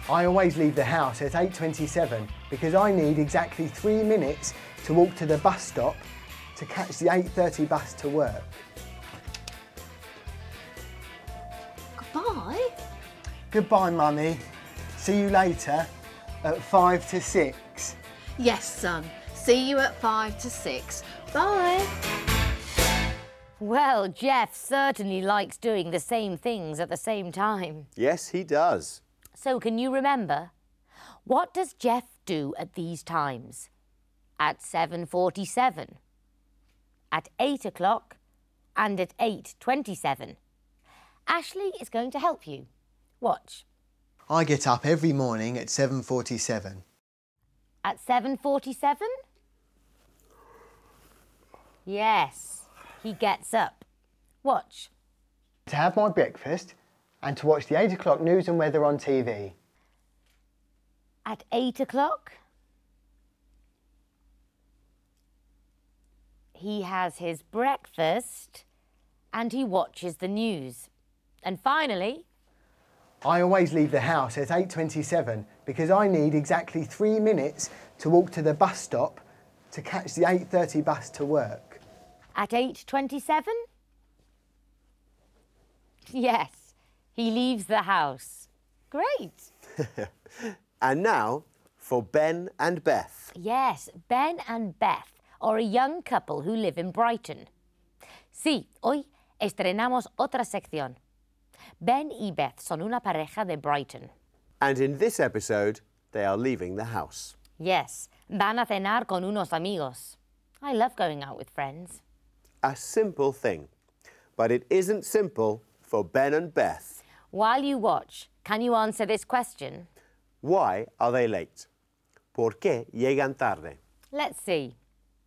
I always leave the house at 8:27 because I need exactly 3 minutes to walk to the bus stop to catch the 8:30 bus to work. Goodbye? Goodbye, Mummy. See you later at 5 to 6. Yes, son. See you at 5 to 6. Bye. Well, Jeff certainly likes doing the same things at the same time. Yes, he does. So can you remember? What does Jeff do at these times? At 7:47, at 8 o'clock, and at 8:27. Ashley is going to help you. Watch. I get up every morning at 7:47. At 7:47? Yes, he gets up. Watch. To have my breakfast and to watch the 8 o'clock news and weather on TV. At 8 o'clock, he has his breakfast and he watches the news. And finally, I always leave the house at 8:27 because I need exactly 3 minutes to walk to the bus stop to catch the 8:30 bus to work. at 8:27? Yes, he leaves the house. Great. And now for Ben and Beth. Yes, Ben and Beth are a young couple who live in Brighton. Sí, hoy estrenamos otra sección. Ben y Beth son una pareja de Brighton. And in this episode, they are leaving the house. Yes, van a cenar con unos amigos. I love going out with friends. A simple thing. But it isn't simple for Ben and Beth. While you watch, can you answer this question? Why are they late? ¿Por qué llegan tarde? Let's see.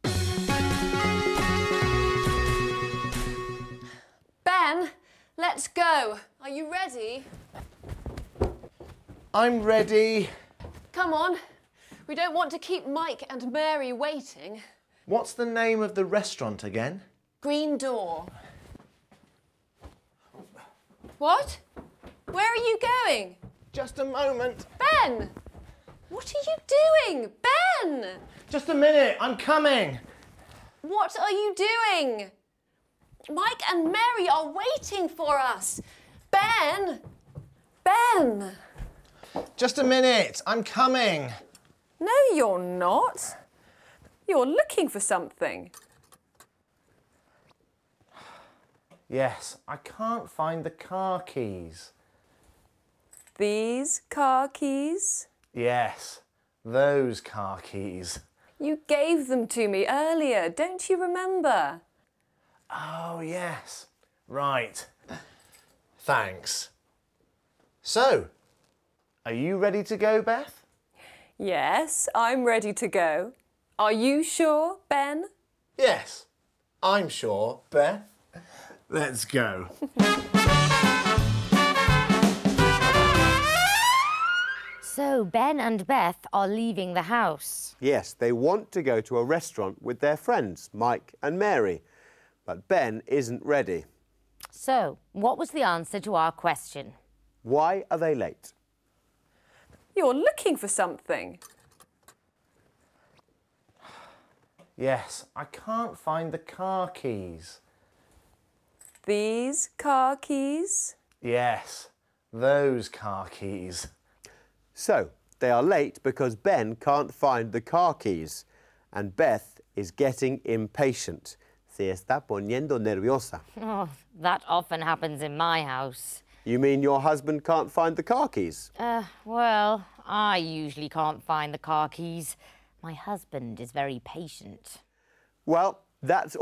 Ben, let's go. Are you ready? I'm ready. Come on. We don't want to keep Mike and Mary waiting. What's the name of the restaurant again? Green Door. What? Where are you going? Just a moment. Ben! What are you doing? Ben! Just a minute, I'm coming. What are you doing? Mike and Mary are waiting for us. Ben! Ben! Just a minute, I'm coming. No, you're not. You're looking for something. Yes, I can't find the car keys. These car keys? Yes, those car keys. You gave them to me earlier, don't you remember? Oh, yes. Right. Thanks. So, are you ready to go, Beth? Yes, I'm ready to go. Are you sure, Ben? Yes, I'm sure, Beth. Let's go. So Ben and Beth are leaving the house. Yes, they want to go to a restaurant with their friends, Mike and Mary. But Ben isn't ready. So, what was the answer to our question? Why are they late? You're looking for something. Yes, I can't find the car keys. These car keys? Yes, those car keys. So, they are late because Ben can't find the car keys. And Beth is getting impatient. Se está poniendo nerviosa. Oh, that often happens in my house. You mean your husband can't find the car keys? Well, I usually can't find the car keys. My husband is very patient. Well, that's